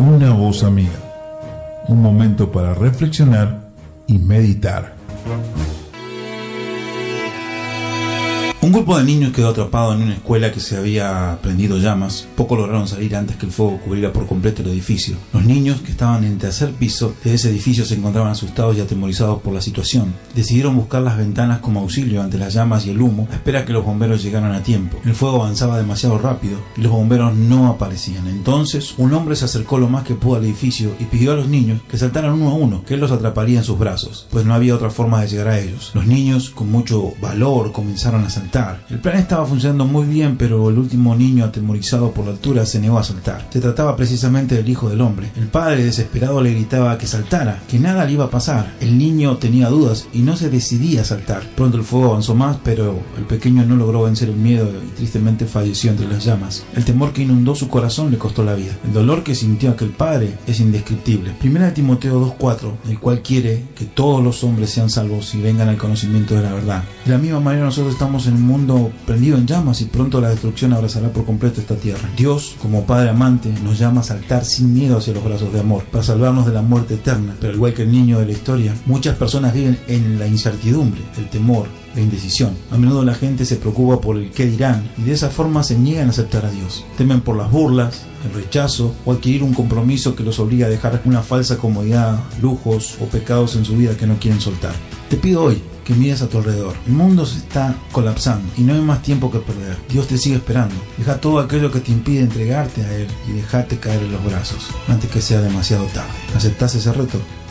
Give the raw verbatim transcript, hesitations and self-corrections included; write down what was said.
Una voz amiga. Un momento para reflexionar y meditar. Un grupo de niños quedó atrapado en una escuela que se había prendido llamas. Pocos lograron salir antes que el fuego cubriera por completo el edificio. Los niños, que estaban en el tercer piso de ese edificio, se encontraban asustados y atemorizados por la situación. Decidieron buscar las ventanas como auxilio ante las llamas y el humo, a espera que los bomberos llegaran a tiempo. El fuego avanzaba demasiado rápido y los bomberos no aparecían. Entonces, un hombre se acercó lo más que pudo al edificio y pidió a los niños que saltaran uno a uno, que él los atraparía en sus brazos, pues no había otra forma de llegar a ellos. Los niños, con mucho valor, comenzaron a saltar. El plan estaba funcionando muy bien, pero el último niño, atemorizado por la altura, se negó a saltar. Se trataba precisamente del hijo del hombre. El padre, desesperado, le gritaba que saltara, que nada le iba a pasar. El niño tenía dudas y no se decidía a saltar. Pronto el fuego avanzó más, pero el pequeño no logró vencer el miedo y tristemente falleció entre las llamas. El temor que inundó su corazón le costó la vida. El dolor que sintió aquel padre es indescriptible. Primera de Timoteo dos cuatro, el cual quiere que todos los hombres sean salvos y vengan al conocimiento de la verdad. De la misma manera, nosotros estamos en un mundo prendido en llamas y pronto la destrucción abrazará por completo esta tierra. Dios, como Padre amante, nos llama a saltar sin miedo hacia los brazos de amor para salvarnos de la muerte eterna. Pero al igual que el niño de la historia, muchas personas viven en la incertidumbre, el temor, la indecisión. A menudo la gente se preocupa por el qué dirán y de esa forma se niegan a aceptar a Dios. Temen por las burlas, el rechazo o adquirir un compromiso que los obliga a dejar una falsa comodidad, lujos o pecados en su vida que no quieren soltar. Te pido hoy que mires a tu alrededor. El mundo se está colapsando y no hay más tiempo que perder. Dios te sigue esperando. Deja todo aquello que te impide entregarte a Él y dejarte caer en los brazos antes que sea demasiado tarde. ¿Aceptás ese reto?